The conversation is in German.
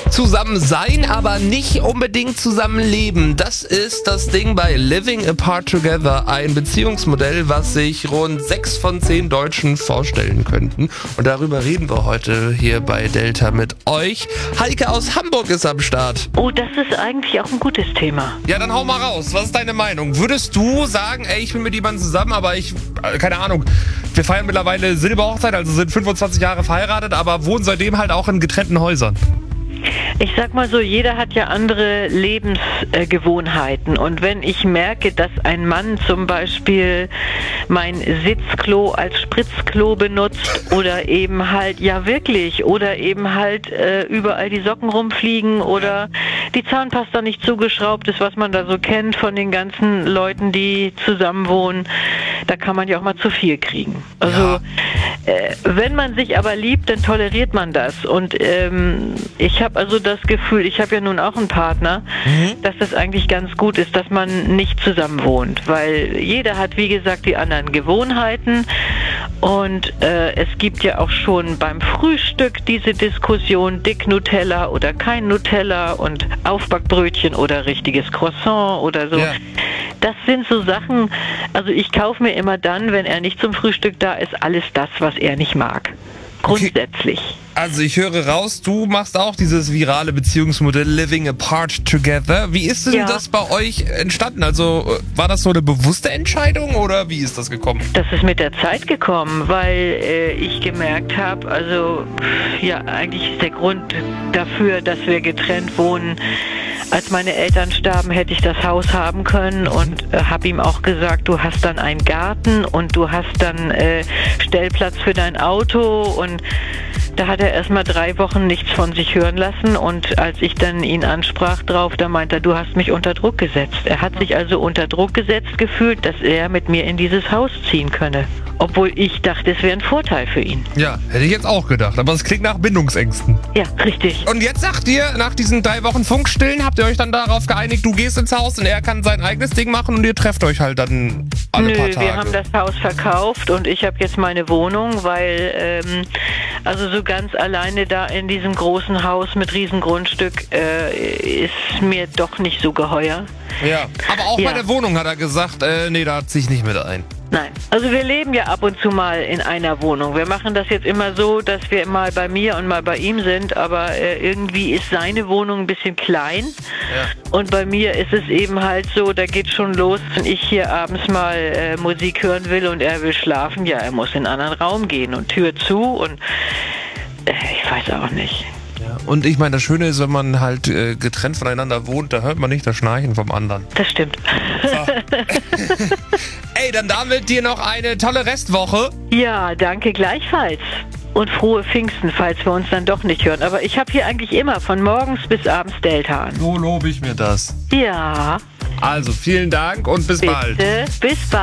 Zusammen sein, aber nicht unbedingt zusammenleben. Das ist das Ding bei Living Apart Together, ein Beziehungsmodell, was sich rund 6 von 10 Deutschen vorstellen könnten. Und darüber reden wir heute hier bei Delta mit euch. Heike aus Hamburg ist am Start. Oh, das ist eigentlich auch ein gutes Thema. Ja, dann hau mal raus. Was ist deine Meinung? Würdest du sagen, ey, ich bin mit jemandem zusammen, aber keine Ahnung, wir feiern mittlerweile Silberhochzeit, also sind 25 Jahre verheiratet, aber wohnen seitdem halt auch in getrennten Häusern? Ich sag mal so, jeder hat ja andere Lebensgewohnheiten. Und wenn ich merke, dass ein Mann zum Beispiel mein Sitzklo als Spritzklo benutzt oder eben halt, ja wirklich, oder eben halt überall die Socken rumfliegen oder die Zahnpasta nicht zugeschraubt ist, was man da so kennt von den ganzen Leuten, die zusammenwohnen, da kann man ja auch mal zu viel kriegen. Also wenn man sich aber liebt, dann toleriert man das. Und ich habe also das Gefühl, ich habe ja nun auch einen Partner, dass das eigentlich ganz gut ist, dass man nicht zusammen wohnt, weil jeder hat, wie gesagt, die anderen Gewohnheiten und es gibt ja auch schon beim Frühstück diese Diskussion, dick Nutella oder kein Nutella und Aufbackbrötchen oder richtiges Croissant oder so. Ja. Das sind so Sachen, also ich kaufe mir immer dann, wenn er nicht zum Frühstück da ist, alles das, was er nicht mag. Grundsätzlich. Okay. Also ich höre raus, du machst auch dieses virale Beziehungsmodell Living Apart Together. Wie ist denn das bei euch entstanden? Also war das so eine bewusste Entscheidung oder wie ist das gekommen? Das ist mit der Zeit gekommen, weil ich gemerkt habe, also ja, eigentlich ist der Grund dafür, dass wir getrennt wohnen. Als meine Eltern starben, hätte ich das Haus haben können und habe ihm auch gesagt, du hast dann einen Garten und du hast dann Stellplatz für dein Auto und da hat er erstmal 3 Wochen nichts von sich hören lassen und als ich dann ihn ansprach drauf, da meinte er, du hast mich unter Druck gesetzt. Er hat sich also unter Druck gesetzt gefühlt, dass er mit mir in dieses Haus ziehen könne. Obwohl ich dachte, es wäre ein Vorteil für ihn. Ja, hätte ich jetzt auch gedacht, aber es klingt nach Bindungsängsten. Ja, richtig. Und jetzt sagt ihr, nach diesen 3 Wochen Funkstillen, habt ihr euch dann darauf geeinigt, du gehst ins Haus und er kann sein eigenes Ding machen und ihr trefft euch halt dann alle paar Tage? Wir haben das Haus verkauft und ich habe jetzt meine Wohnung, weil also so ganz alleine da in diesem großen Haus mit riesen Grundstück ist mir doch nicht so geheuer. Ja, aber auch bei der Wohnung hat er gesagt, nee, da ziehe ich nicht mit ein. Nein, also wir leben ja ab und zu mal in einer Wohnung. Wir machen das jetzt immer so, dass wir mal bei mir und mal bei ihm sind, aber irgendwie ist seine Wohnung ein bisschen klein. Ja. Und bei mir ist es eben halt so, da geht schon los, wenn ich hier abends mal Musik hören will und er will schlafen, ja, er muss in einen anderen Raum gehen und Tür zu und ich weiß auch nicht. Ja, und ich meine, das Schöne ist, wenn man halt getrennt voneinander wohnt, da hört man nicht das Schnarchen vom anderen. Das stimmt. So. Ey, dann damit dir noch eine tolle Restwoche. Ja, danke gleichfalls. Und frohe Pfingsten, falls wir uns dann doch nicht hören. Aber ich habe hier eigentlich immer von morgens bis abends Delta an. So lobe ich mir das. Ja. Also, vielen Dank und bis bald. Bis bald.